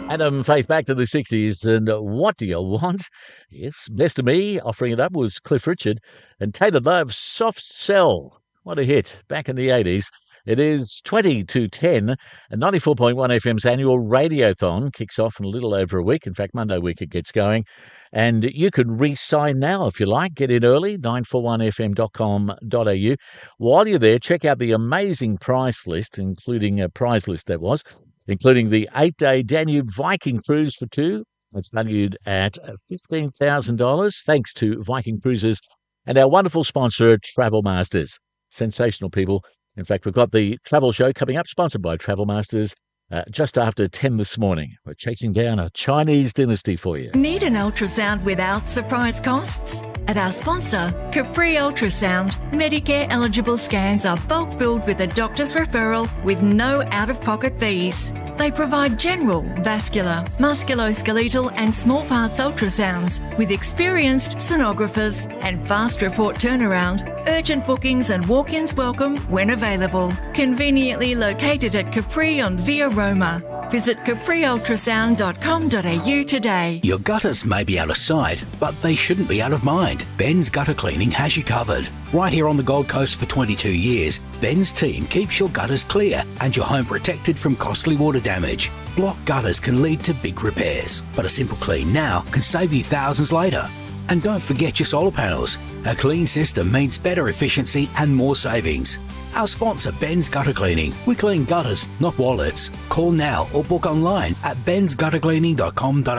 Adam Faith back to the 60s. And what do you want? Yes, Best of Me, offering it up was Cliff Richard. And Taylor Love's Soft Cell. What a hit back in the 80s. It is 20 to 10, and 94.1 FM's annual Radiothon kicks off in a little over a week. In fact, Monday week it gets going. And you can re-sign now if you like. Get in early, 941fm.com.au. While you're there, check out the amazing price list, including a prize list that was, including the 8-day Danube Viking cruise for two. It's valued at $15,000, thanks to Viking Cruises and our wonderful sponsor, Travel Masters. Sensational people. In fact, we've got the travel show coming up, sponsored by Travel Masters, just after 10 this morning. We're chasing down a Chinese dynasty for you. Need an ultrasound without surprise costs? At our sponsor, Capri Ultrasound, Medicare-eligible scans are bulk billed with a doctor's referral with no out-of-pocket fees. They provide general, vascular, musculoskeletal and small parts ultrasounds with experienced sonographers and fast report turnaround, urgent bookings and walk-ins welcome when available. Conveniently located at Capri on Via Roma. Visit capriultrasound.com.au today. Your gutters may be out of sight, but they shouldn't be out of mind. Ben's Gutter Cleaning has you covered. Right here on the Gold Coast for 22 years, Ben's team keeps your gutters clear and your home protected from costly water damage. Blocked gutters can lead to big repairs, but a simple clean now can save you thousands later. And don't forget your solar panels. A clean system means better efficiency and more savings. Our sponsor, Ben's Gutter Cleaning. We clean gutters, not wallets. Call now or book online at bensguttercleaning.com.au.